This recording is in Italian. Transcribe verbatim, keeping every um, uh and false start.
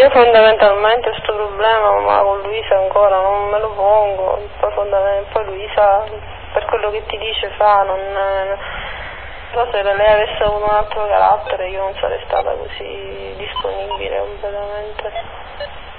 io fondamentalmente questo problema, ma con Luisa ancora non me lo pongo, poi, fondament- poi Luisa per quello che ti dice fa, non, però se lei avesse avuto un altro carattere io non sarei stata così disponibile completamente.